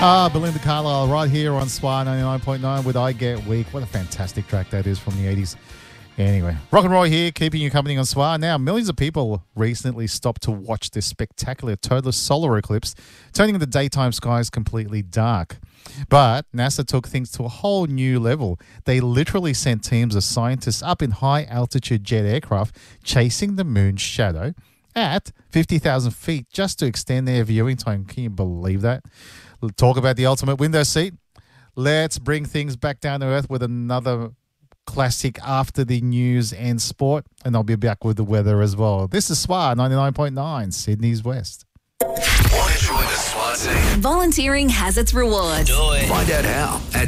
Belinda Carlisle right here on SWA 99.9 with I Get Weak. What a fantastic track that is from the 80s. Anyway, Rock and Roll here, keeping you company on SWA. Now, millions of people recently stopped to watch this spectacular total solar eclipse, turning the daytime skies completely dark. But NASA took things to a whole new level. They literally sent teams of scientists up in high-altitude jet aircraft chasing the moon's shadow at 50,000 feet just to extend their viewing time. Can you believe that? We'll talk about the ultimate window seat. Let's bring things back down to earth with another classic after the news and sport, and I'll be back with the weather as well. This is SWA 99.9, Sydney's West. Want to join the SWA team? Volunteering has its rewards. Do it. Find out how at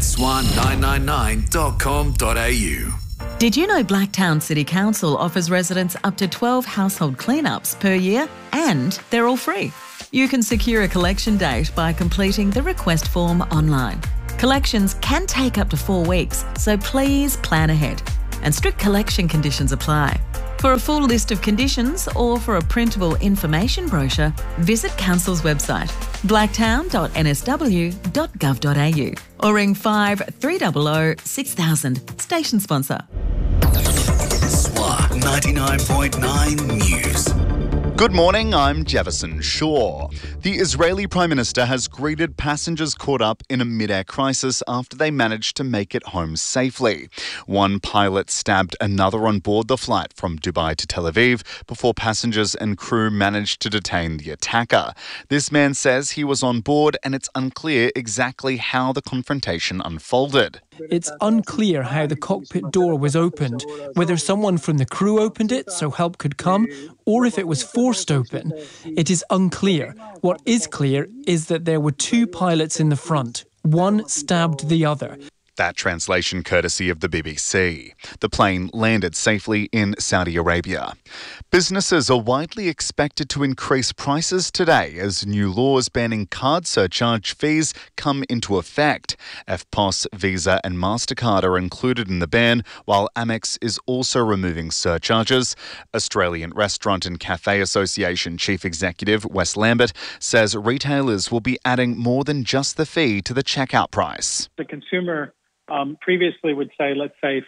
swan999.com.au. Did you know Blacktown City Council offers residents up to 12 household cleanups per year, and they're all free? You can secure a collection date by completing the request form online. Collections can take up to 4 weeks, so please plan ahead. And strict collection conditions apply. For a full list of conditions or for a printable information brochure, visit Council's website, blacktown.nsw.gov.au, or ring 5300 6000. Station sponsor. SWA 99.9 News. Good morning, I'm Jefferson Shaw. The Israeli Prime Minister has greeted passengers caught up in a mid-air crisis after they managed to make it home safely. One pilot stabbed another on board the flight from Dubai to Tel Aviv before passengers and crew managed to detain the attacker. This man says he was on board and it's unclear exactly how the confrontation unfolded. It's unclear how the cockpit door was opened, whether someone from the crew opened it so help could come, or if it was forced open. It is unclear. What is clear is that there were 2 pilots in the front. One stabbed the other. That translation courtesy of the BBC. The plane landed safely in Saudi Arabia. Businesses are widely expected to increase prices today as new laws banning card surcharge fees come into effect. EFTPOS, Visa and MasterCard are included in the ban, while Amex is also removing surcharges. Australian Restaurant and Cafe Association Chief Executive Wes Lambert says retailers will be adding more than just the fee to the checkout price. The consumer previously would say, let's say,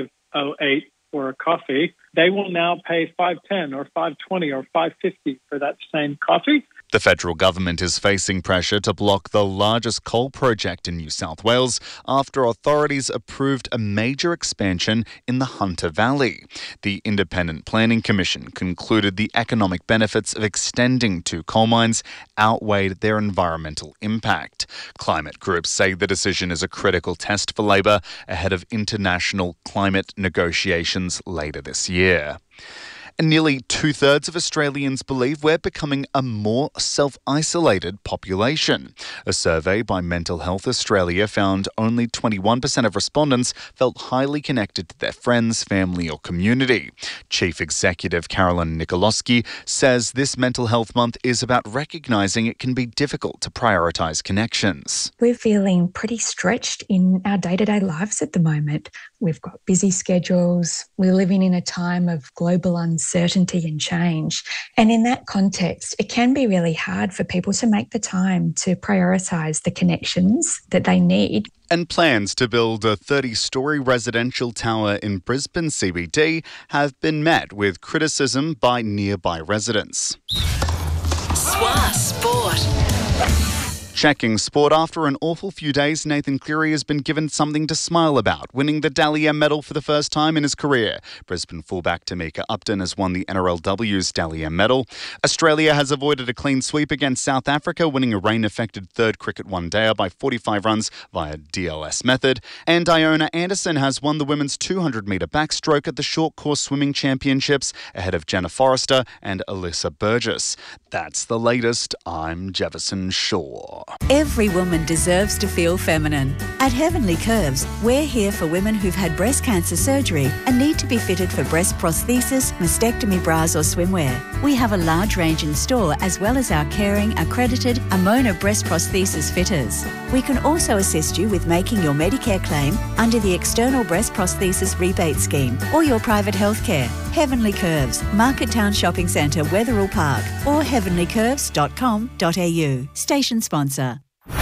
$5.08 for a coffee. They will now pay $5.10 or $5.20 or $5.50 for that same coffee. The federal government is facing pressure to block the largest coal project in New South Wales after authorities approved a major expansion in the Hunter Valley. The Independent Planning Commission concluded the economic benefits of extending 2 coal mines outweighed their environmental impact. Climate groups say the decision is a critical test for Labor ahead of international climate negotiations later this year. And nearly 2/3 of Australians believe we're becoming a more self-isolated population. A survey by Mental Health Australia found only 21% of respondents felt highly connected to their friends, family or community. Chief Executive Carolyn Nikolowski says this Mental Health Month is about recognising it can be difficult to prioritise connections. We're feeling pretty stretched in our day-to-day lives at the moment. We've got busy schedules. We're living in a time of global uncertainty and change. And in that context, it can be really hard for people to make the time to prioritise the connections that they need. And plans to build a 30-storey residential tower in Brisbane CBD have been met with criticism by nearby residents. SWA Sport. Checking sport, after an awful few days, Nathan Cleary has been given something to smile about, winning the Dally M medal for the first time in his career. Brisbane fullback Tamika Upton has won the NRLW's Dally M medal. Australia has avoided a clean sweep against South Africa, winning a rain-affected third cricket one-dayer by 45 runs via DLS method. And Iona Anderson has won the women's 200-metre backstroke at the Short Course Swimming Championships ahead of Jenna Forrester and Alyssa Burgess. That's the latest. I'm Jefferson Shaw. Every woman deserves to feel feminine. At Heavenly Curves, we're here for women who've had breast cancer surgery and need to be fitted for breast prosthesis, mastectomy bras or swimwear. We have a large range in store as well as our caring, accredited Amona breast prosthesis fitters. We can also assist you with making your Medicare claim under the External Breast Prosthesis Rebate Scheme or your private healthcare. Heavenly Curves, Market Town Shopping Centre, Wetherill Park or heavenlycurves.com.au. Station sponsor.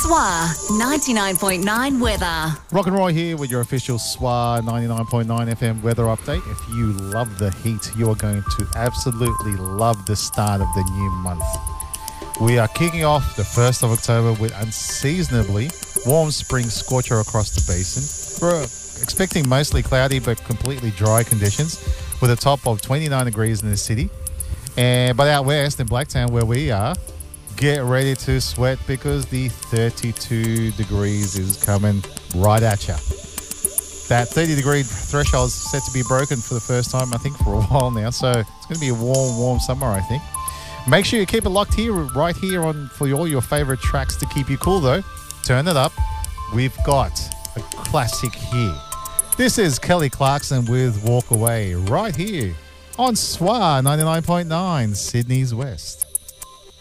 SWA 99.9 weather. Rock and Roy here with your official SWA 99.9 FM weather update. If you love the heat, you are going to absolutely love the start of the new month. We are kicking off the 1st of October with unseasonably warm spring scorcher across the basin. We're expecting mostly cloudy but completely dry conditions with a top of 29 degrees in the city. But out west in Blacktown where we are, get ready to sweat because the 32 degrees is coming right at you. That 30-degree threshold is set to be broken for the first time, I think, for a while now. So it's going to be a warm summer, I think. Make sure you keep it locked here, right here on for all your favorite tracks to keep you cool, though. Turn it up. We've got a classic here. This is Kelly Clarkson with Walk Away right here on SWA 99.9, Sydney's West.